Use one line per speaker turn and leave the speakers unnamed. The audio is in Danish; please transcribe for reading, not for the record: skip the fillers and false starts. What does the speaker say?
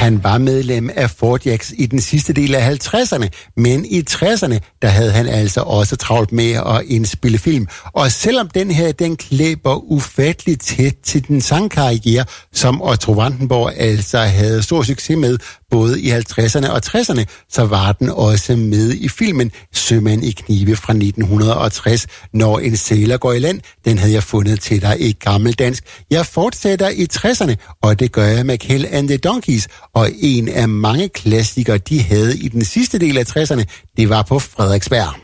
Han var medlem af Fort Jacks i den sidste del af 50'erne, men i 60'erne, der havde han altså også travlt med at indspille film. Og selvom den klæber ufatteligt tæt til den sangkarriere, som Otto Brandenburg altså havde stor succes med, både i 50'erne og 60'erne, så var den også med i filmen Sømand i knibe fra 1960, Når en sæler går i land. Den havde jeg fundet til dig i gammeldansk. Jeg fortsætter i 60'erne, og det gør jeg med Kel and the Donkeys, og en af mange klassikere, de havde i den sidste del af 60'erne, det var på Frederiksberg.